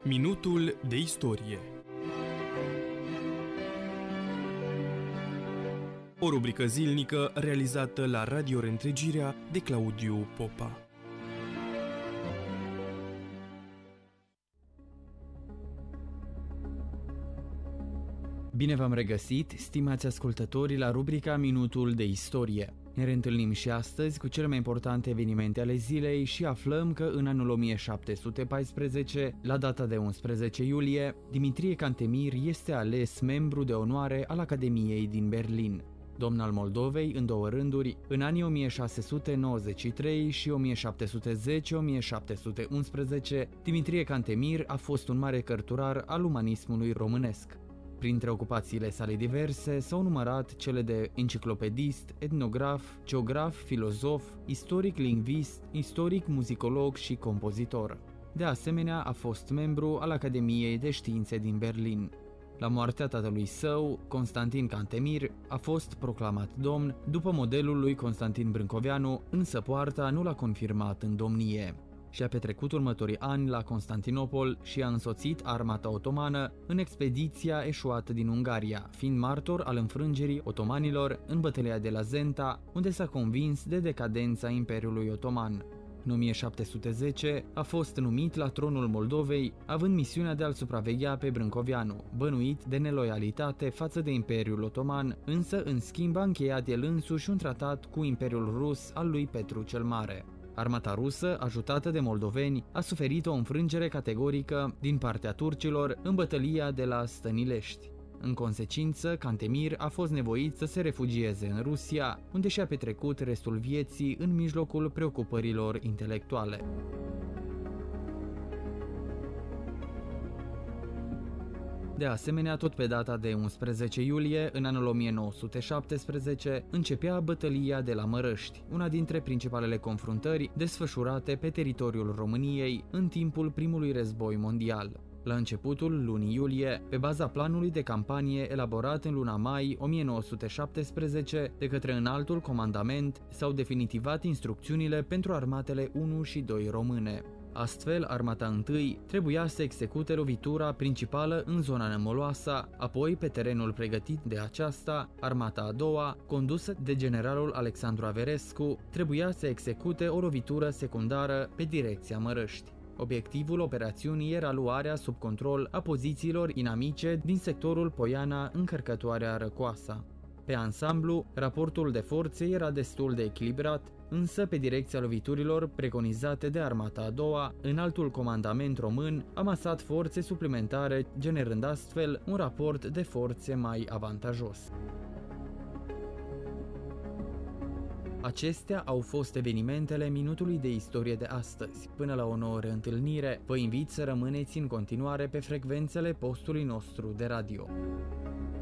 Minutul de istorie. O rubrică zilnică realizată la Radio Reîntregirea de Claudiu Popa. Bine v-am regăsit, stimați ascultători, la rubrica Minutul de istorie. Ne reîntâlnim și astăzi cu cele mai importante evenimente ale zilei și aflăm că în anul 1714, la data de 11 iulie, Dimitrie Cantemir este ales membru de onoare al Academiei din Berlin. Domn al Moldovei în două rânduri, în anii 1693 și 1710-1711, Dimitrie Cantemir a fost un mare cărturar al umanismului românesc. Printre ocupațiile sale diverse s-au numărat cele de enciclopedist, etnograf, geograf, filozof, istoric-lingvist, istoric-muzicolog și compozitor. De asemenea, a fost membru al Academiei de Științe din Berlin. La moartea tatălui său, Constantin Cantemir, a fost proclamat domn după modelul lui Constantin Brâncoveanu, însă poarta nu l-a confirmat în domnie. Și-a petrecut următorii ani la Constantinopol și a însoțit armata otomană în expediția eșuată din Ungaria, fiind martor al înfrângerii otomanilor în bătălia de la Zenta, unde s-a convins de decadența Imperiului Otoman. În 1710 a fost numit la tronul Moldovei, având misiunea de a-l supraveghea pe Brâncoveanu, bănuit de neloialitate față de Imperiul Otoman, însă în schimb a încheiat el însuși un tratat cu Imperiul Rus al lui Petru cel Mare. Armata rusă, ajutată de moldoveni, a suferit o înfrângere categorică din partea turcilor în bătălia de la Stănilești. În consecință, Cantemir a fost nevoit să se refugieze în Rusia, unde și-a petrecut restul vieții în mijlocul preocupărilor intelectuale. De asemenea, tot pe data de 11 iulie, în anul 1917, începea bătălia de la Mărăști, una dintre principalele confruntări desfășurate pe teritoriul României în timpul primului război mondial. La începutul lunii iulie, pe baza planului de campanie elaborat în luna mai 1917 de către înaltul comandament, s-au definitivat instrucțiunile pentru armatele 1 și 2 române. Astfel, armata 1 trebuia să execute lovitura principală în zona Nămoloasa, apoi pe terenul pregătit de aceasta, armata a doua, condusă de generalul Alexandru Averescu, trebuia să execute o lovitură secundară pe direcția Mărăști. Obiectivul operațiunii era luarea sub control a pozițiilor inamice din sectorul Poiana-Încărcătoarea Răcoasa. Pe ansamblu, raportul de forțe era destul de echilibrat, însă pe direcția loviturilor preconizate de armata a doua, înaltul comandament român a masat forțe suplimentare, generând astfel un raport de forțe mai avantajos. Acestea au fost evenimentele minutului de istorie de astăzi. Până la o nouă reîntâlnire, vă invit să rămâneți în continuare pe frecvențele postului nostru de radio.